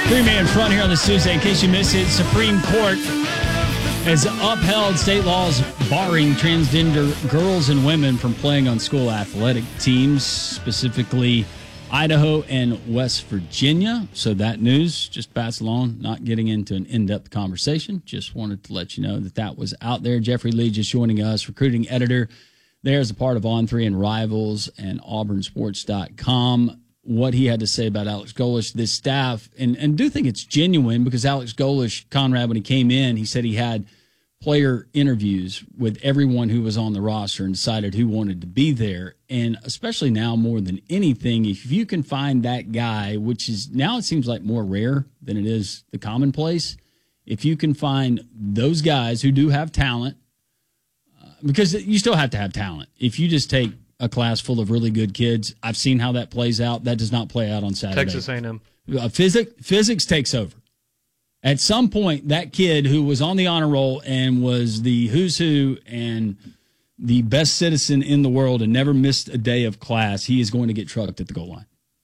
Three-man front here on this Tuesday. In case you missed it, Supreme Court has upheld state laws barring transgender girls and women from playing on school athletic teams, specifically Idaho and West Virginia. So that news just passed along, not getting into an in-depth conversation. Just wanted to let you know that that was out there. Jeffrey Lee just joining us, recruiting editor there as a part of On3 and Rivals and AuburnSports.com. What he had to say about Alex Golesh, this staff, and do think it's genuine because Alex Golesh, Conrad, when he came in, he said he had player interviews with everyone who was on the roster and decided who wanted to be there. And especially now more than anything, if you can find that guy, which is now it seems like more rare than it is the commonplace, if you can find those guys who do have talent, because you still have to have talent. If you just take a class full of really good kids, I've seen how that plays out. That does not play out on Saturday. Texas A&M. Physics takes over. At some point, that kid who was on the honor roll and was the who's who and the best citizen in the world and never missed a day of class, he is going to get trucked at the goal line.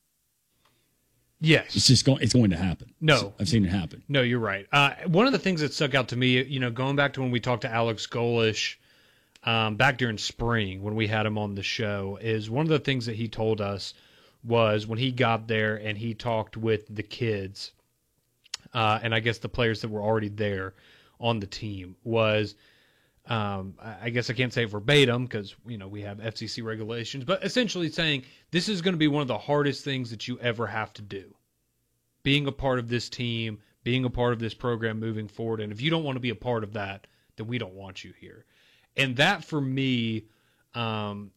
Yes. It's going to happen. No. I've seen it happen. No, you're right. One of the things that stuck out to me, going back to when we talked to Alex Golesh back during spring when we had him on the show, is one of the things that he told us was when he got there and he talked with the kids, and I guess the players that were already there on the team, was, I guess I can't say verbatim because, we have FCC regulations, but essentially saying this is going to be one of the hardest things that you ever have to do. Being a part of this team, being a part of this program moving forward, and if you don't want to be a part of that, then we don't want you here. And that, for me, that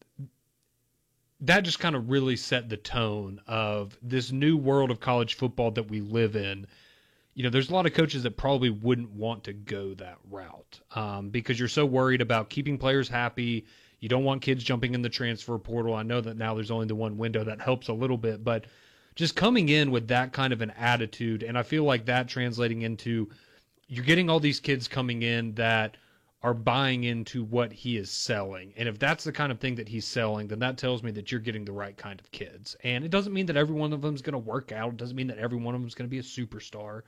just kind of really set the tone of this new world of college football that we live in. There's a lot of coaches that probably wouldn't want to go that route because you're so worried about keeping players happy. You don't want kids jumping in the transfer portal. I know that now there's only the one window. That helps a little bit. But just coming in with that kind of an attitude, and I feel like that translating into you're getting all these kids coming in that are buying into what he is selling. And if that's the kind of thing that he's selling, then that tells me that you're getting the right kind of kids. And it doesn't mean that every one of them is going to work out. It doesn't mean that every one of them is going to be a superstar.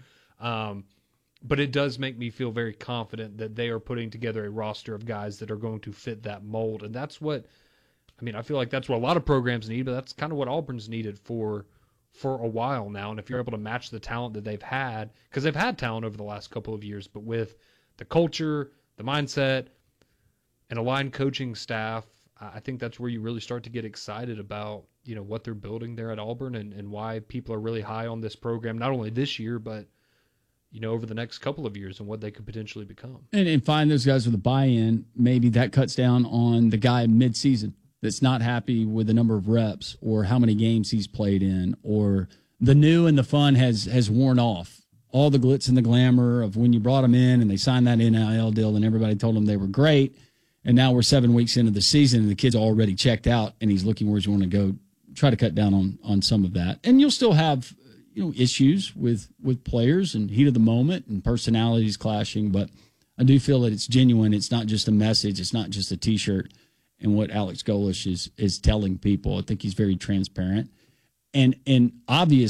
But it does make me feel very confident that they are putting together a roster of guys that are going to fit that mold. And that's what, I feel like that's what a lot of programs need, but that's kind of what Auburn's needed for a while now. And if you're able to match the talent that they've had, because they've had talent over the last couple of years, but with the culture, the mindset, and aligned coaching staff, I think that's where you really start to get excited about, what they're building there at Auburn and why people are really high on this program, not only this year, but, over the next couple of years and what they could potentially become. And find those guys with a buy-in. Maybe that cuts down on the guy mid-season that's not happy with the number of reps or how many games he's played in, or the new and the fun has worn off. All the glitz and the glamour of when you brought them in and they signed that NIL deal and everybody told them they were great. And now we're 7 weeks into the season and the kid's already checked out and he's looking where he's going to go. Try to cut down on some of that. And you'll still have, issues with players and heat of the moment and personalities clashing. But I do feel that it's genuine. It's not just a message. It's not just a T-shirt. And what Alex Golesh is telling people, I think he's very transparent. And obvious.